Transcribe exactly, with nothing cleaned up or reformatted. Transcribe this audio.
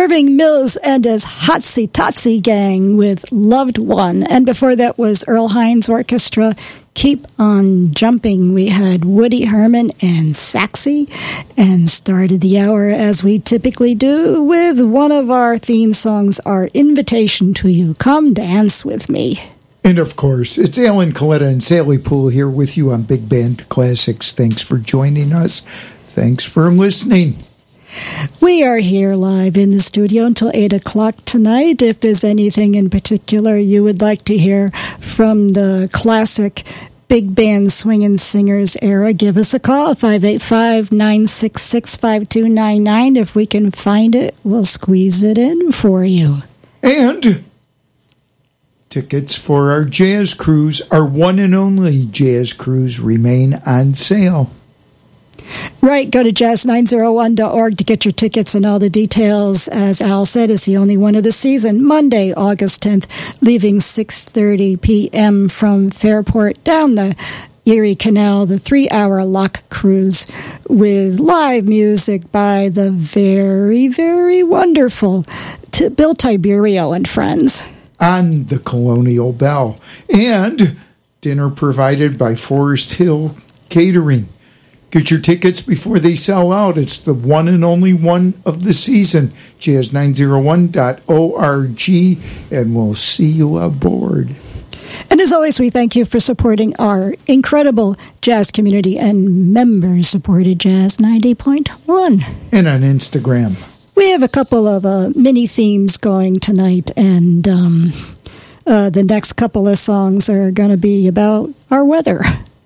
Irving Mills and his Hotsy Totsy Gang with Loved One. And before that was Earl Hines Orchestra, Keep on Jumping. We had Woody Herman and Saxy, and started the hour as we typically do with one of our theme songs, our invitation to you. Come dance with me. And of course, it's Alan Coletta and Sally Poole here with you on Big Band Classics. Thanks for joining us. Thanks for listening. We are here live in the studio until eight o'clock tonight. If there's anything in particular you would like to hear from the classic big band swingin' singers era, give us a call, five eight five, nine six six, five two nine nine. If we can find it, we'll squeeze it in for you. And tickets for our jazz cruise, our one and only jazz cruise, remain on sale. Right, go to jazz nine oh one dot org to get your tickets and all the details. As Al said, it's the only one of the season. Monday, August tenth, leaving six thirty p.m. from Fairport down the Erie Canal, the three-hour lock cruise with live music by the very, very wonderful T- Bill Tiberio and friends. On the Colonial Bell. And dinner provided by Forest Hill Catering. Get your tickets before they sell out. It's the one and only one of the season. jazz nine oh one dot org, and we'll see you aboard. And as always, we thank you for supporting our incredible jazz community and member-supported Jazz ninety point one. And on Instagram. We have a couple of uh, mini themes going tonight, and um, uh, the next couple of songs are going to be about our weather.